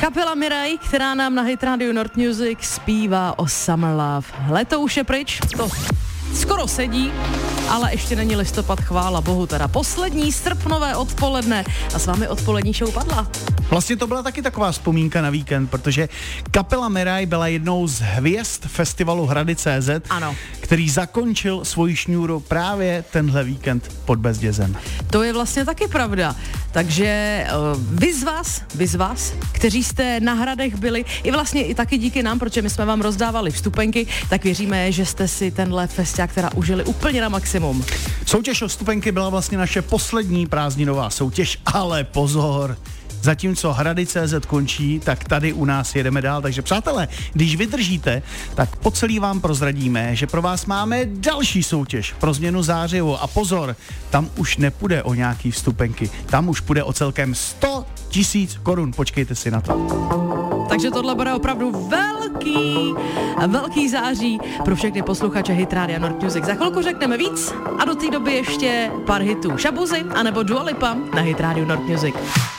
Kapela Mirai, která nám na Hit Radio North Music zpívá o Summer Love. Leto už je pryč, to skoro sedí, ale ještě není listopad, chvála bohu teda. Poslední srpnové odpoledne a s vámi odpolední show padla. Vlastně to byla taky taková vzpomínka na víkend, protože kapela Mirai byla jednou z hvězd festivalu Hrady.cz, Ano. který zakončil svoji šňůru právě tenhle víkend pod Bezdězem. To je vlastně taky pravda. Takže vy z vás, kteří jste na Hradech byli, i vlastně i taky díky nám, protože my jsme vám rozdávali vstupenky, tak věříme, že jste si tenhle festiák teda užili úplně na maximum. Soutěž o vstupenky byla vlastně naše poslední prázdninová soutěž, ale pozor! Zatímco Hrady.cz končí, tak tady u nás jedeme dál. Takže přátelé, když vydržíte, tak po celý vám prozradíme, že pro vás máme další soutěž pro změnu zářivu. A pozor, tam už nepůjde o nějaký vstupenky, tam už půjde o celkem 100 000 korun. Počkejte si na to. Takže tohle bude opravdu velký září pro všechny posluchače Hit Radio North Music. Za chvilku řekneme víc a do té doby ještě pár hitů Shabuzy anebo Dua Lipa na Hit Radio North Music.